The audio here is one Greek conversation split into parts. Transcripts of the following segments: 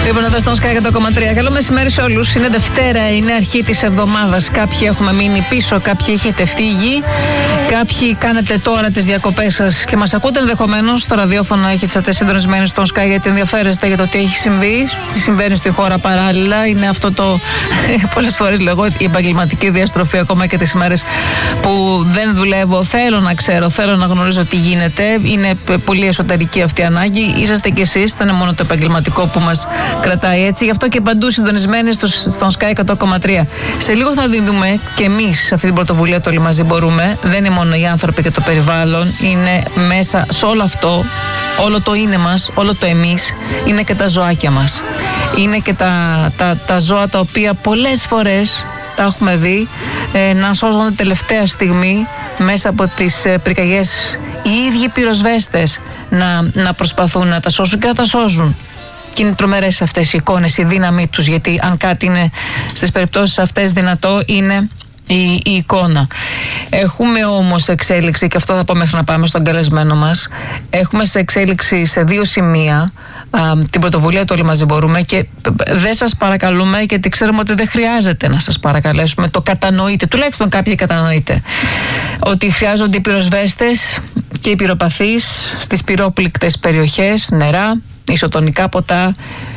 Λοιπόν, εδώ στον Sky 100,3. Καλό μεσημέρι σε όλους. Είναι Δευτέρα, είναι αρχή της εβδομάδας. Κάποιοι έχουμε μείνει πίσω, κάποιοι έχετε φύγει. Κάποιοι κάνετε τώρα τις διακοπές σας και μας ακούτε ενδεχομένως στο ραδιόφωνο. Έχετε συντονισμένοι στον Sky γιατί ενδιαφέρεστε για το τι έχει συμβεί, τι συμβαίνει στη χώρα παράλληλα. Είναι αυτό το πολλές φορές λέγω η επαγγελματική διαστροφή, ακόμα και τις ημέρες που δεν δουλεύω. Θέλω να ξέρω, θέλω να γνωρίζω τι γίνεται. Είναι πολύ εσωτερική αυτή η ανάγκη. Είσαστε κι εσείς, δεν είναι μόνο το επαγγελματικό που μας κρατάει έτσι. Γι' αυτό και παντού συντονισμένοι στον Sky 100,3. Σε λίγο θα δίνουμε και εμείς σε αυτή την πρωτοβουλία το Όλοι Μαζί Μπορούμε. Δεν είναι μόνο οι άνθρωποι και το περιβάλλον. Είναι μέσα σε όλο αυτό, όλο το είναι μας, όλο το εμείς. Είναι και τα ζωάκια μας. Είναι και τα ζώα τα οποία πολλές φορές τα έχουμε δει να σώζονται τελευταία στιγμή μέσα από τις πυρκαγιές. Οι ίδιοι πυροσβέστες να προσπαθούν να τα σώσουν και να τα σώζουν. Και είναι τρομερές αυτές οι εικόνες, η δύναμή τους, γιατί αν κάτι είναι στις περιπτώσεις αυτές δυνατό είναι η εικόνα. Έχουμε όμως εξέλιξη, και αυτό θα πω μέχρι να πάμε στον καλεσμένο μας. Έχουμε σε εξέλιξη σε 2 σημεία την πρωτοβουλία του Όλοι Μαζί Μπορούμε, και δεν σας παρακαλούμε, γιατί ξέρουμε ότι δεν χρειάζεται να σας παρακαλέσουμε. Το κατανοείτε, τουλάχιστον κάποιοι κατανοείτε, ότι χρειάζονται οι πυροσβέστες και οι πυροπαθείς στις πυρόπληκτες περιοχές, νερά, ισοτονικά ποτά,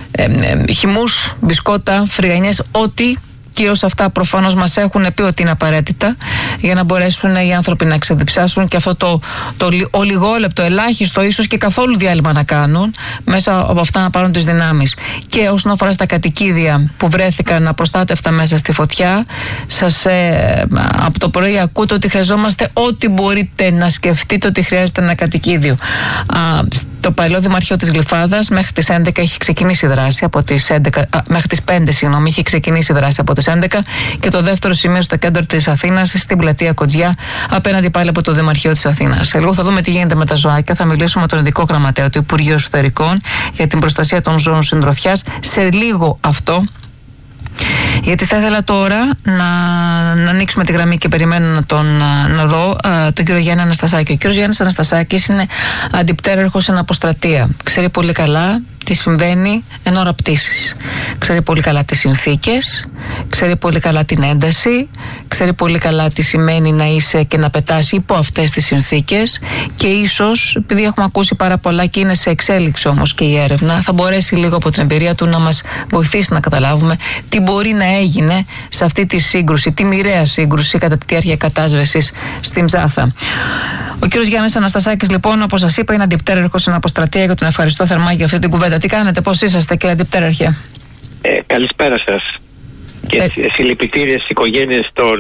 χυμούς, μπισκότα, φρυγανιές, ό,τι. Κυρίως αυτά προφανώς μας έχουν πει ότι είναι απαραίτητα για να μπορέσουν οι άνθρωποι να ξεδιψάσουν και αυτό το ολιγόλεπτο, ελάχιστο ίσως και καθόλου διάλειμμα να κάνουν, μέσα από αυτά να πάρουν τις δυνάμεις. Και όσον αφορά στα κατοικίδια που βρέθηκαν απροστάτευτα μέσα στη φωτιά, σας από το πρωί ακούτε ότι χρειαζόμαστε ό,τι μπορείτε να σκεφτείτε ότι χρειάζεται ένα κατοικίδιο. Το παλαιό Δημαρχείο της Γλυφάδας μέχρι τις 11 έχει ξεκινήσει η δράση, μέχρι τις 5 είχε ξεκινήσει η δράση από τις 11, και το δεύτερο σημείο στο κέντρο της Αθήνας, στην πλατεία Κοτζιά, απέναντι πάλι από το Δημαρχείο της Αθήνας. Σε λίγο θα δούμε τι γίνεται με τα ζωάκια, θα μιλήσουμε με τον ειδικό γραμματέα του Υπουργείου Εσωτερικών για την προστασία των ζώων συντροφιάς. Σε λίγο αυτό. Γιατί θα ήθελα τώρα να ανοίξουμε τη γραμμή και περιμένω να δω τον κύριο Γιάννη Αναστασάκη. Ο κύριος Γιάννης Αναστασάκης είναι αντιπτέραρχος εν αποστρατεία. Ξέρει πολύ καλά τι συμβαίνει εν ώρα πτήσης. Ξέρει πολύ καλά τις συνθήκες, ξέρει πολύ καλά την ένταση, ξέρει πολύ καλά τι σημαίνει να είσαι και να πετάς υπό αυτές τις συνθήκες, και ίσως, επειδή έχουμε ακούσει πάρα πολλά και είναι σε εξέλιξη όμως και η έρευνα, θα μπορέσει λίγο από την εμπειρία του να μας βοηθήσει να καταλάβουμε τι μπορεί να έγινε σε αυτή τη σύγκρουση, τη μοιραία σύγκρουση κατά τη διάρκεια κατάσβεσης στην Ψάθα. Ο κύριος Γιάννης Αναστασάκης, λοιπόν, όπως σας είπα, είναι αντιπτέραρχος στην αποστρατεία, και τον ευχαριστώ θερμά για αυτή την κουβέντα. Τι κάνετε, πώς είσαστε, κύριε αντιπτέραρχε? Καλησπέρα σας. Και συλληπιτήρια στις οικογένειες των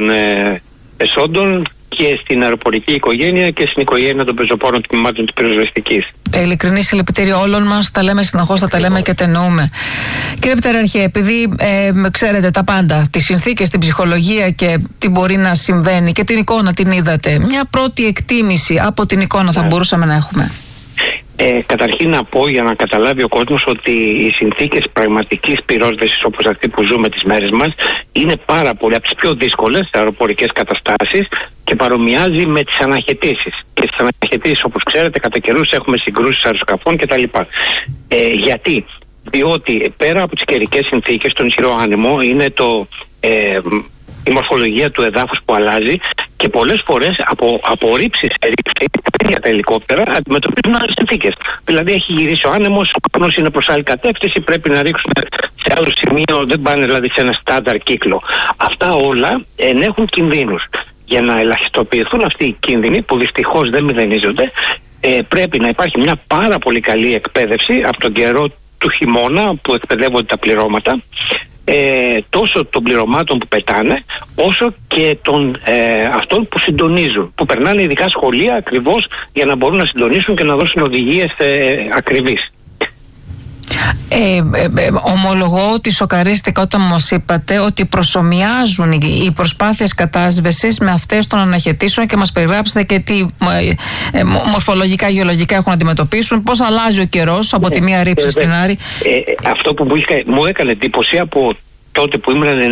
εσόντων και στην αεροπορική οικογένεια και στην οικογένεια των πεζοπόρων τμήματων της πυροσβεστικής. Ειλικρινή συλληπιτήρια όλων μας, τα λέμε συνεχώς, θα τα λέμε και τα εννοούμε. Κύριε Αντιπτέραρχε, επειδή ξέρετε τα πάντα, τις συνθήκες, την ψυχολογία και τι μπορεί να συμβαίνει και την εικόνα την είδατε, μια πρώτη εκτίμηση από την εικόνα θα μπορούσαμε να έχουμε? Καταρχήν να πω, για να καταλάβει ο κόσμος, ότι οι συνθήκες πραγματικής πυρόσβεσης όπως αυτή που ζούμε τις μέρες μας είναι πάρα πολύ από τις πιο δύσκολες αεροπορικές καταστάσεις και παρομοιάζει με τις αναχαιτήσεις. Και στις αναχαιτήσεις, όπως ξέρετε, κατά καιρούς έχουμε συγκρούσεις αεροσκαφών κτλ. Γιατί? Διότι πέρα από τις καιρικές συνθήκες, τον ισχυρό άνεμο, είναι η μορφολογία του εδάφους που αλλάζει, και πολλές φορές από ρήψεις για τα ελικόπτερα αντιμετωπίζουν άλλες συνθήκες. Δηλαδή έχει γυρίσει ο άνεμος, ο καπνός είναι προς άλλη κατεύθυνση, πρέπει να ρίξουμε σε άλλο σημείο, δεν πάνε δηλαδή σε ένα στάνταρ κύκλο. Αυτά όλα ενέχουν κινδύνους. Για να ελαχιστοποιηθούν αυτοί οι κίνδυνοι, που δυστυχώς δεν μηδενίζονται, πρέπει να υπάρχει μια πάρα πολύ καλή εκπαίδευση από τον καιρό του χειμώνα που εκπαιδεύονται τα πληρώματα, τόσο των πληρωμάτων που πετάνε, όσο και των αυτών που συντονίζουν, που περνάνε ειδικά σχολεία ακριβώς για να μπορούν να συντονίσουν και να δώσουν οδηγίες ακριβείς. Ομολογώ ότι σοκαρίστηκα όταν μας είπατε ότι προσομοιάζουν οι προσπάθειες κατάσβεσης με αυτές των αναχαιτήσεων, και μας περιγράψετε και τι μορφολογικά, γεωλογικά έχουν να αντιμετωπίσουν, πώς αλλάζει ο καιρός από τη μία ρήψη στην άλλη. Αυτό που μου έκανε εντύπωση από τότε που ήμουν